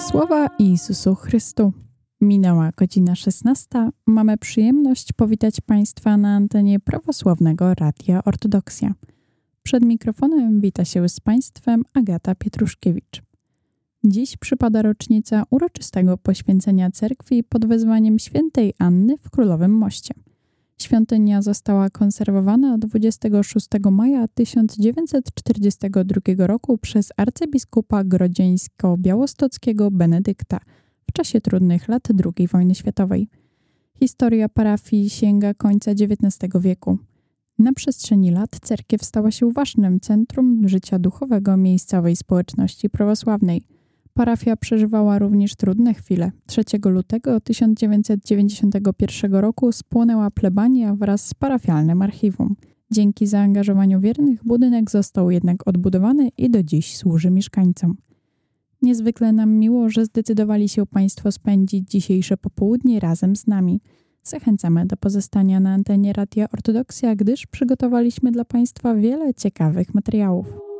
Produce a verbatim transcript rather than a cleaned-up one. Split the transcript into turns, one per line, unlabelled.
Sława Jezusu Chrystu. Minęła godzina szesnasta. Mamy przyjemność powitać Państwa na antenie prawosławnego Radia Ortodoksja. Przed mikrofonem wita się z Państwem Agata Pietruszkiewicz. Dziś przypada rocznica uroczystego poświęcenia cerkwi pod wezwaniem świętej Anny w Królowym Moście. Świątynia została konserwowana dwudziestego szóstego maja tysiąc dziewięćset czterdziestego drugiego roku przez arcybiskupa grodzieńsko-białostockiego Benedykta w czasie trudnych lat drugiej wojny światowej. Historia parafii sięga końca dziewiętnastego wieku. Na przestrzeni lat cerkiew stała się ważnym centrum życia duchowego miejscowej społeczności prawosławnej. Parafia przeżywała również trudne chwile. trzeciego lutego tysiąc dziewięćset dziewięćdziesiątego pierwszego roku spłonęła plebania wraz z parafialnym archiwum. Dzięki zaangażowaniu wiernych budynek został jednak odbudowany i do dziś służy mieszkańcom. Niezwykle nam miło, że zdecydowali się Państwo spędzić dzisiejsze popołudnie razem z nami. Zachęcamy do pozostania na antenie Radia Ortodoksja, gdyż przygotowaliśmy dla Państwa wiele ciekawych materiałów.